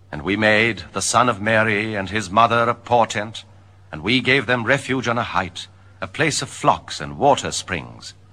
And we made the Son of Mary and his mother a portent, and we gave them refuge on a height, a place of flocks and water springs.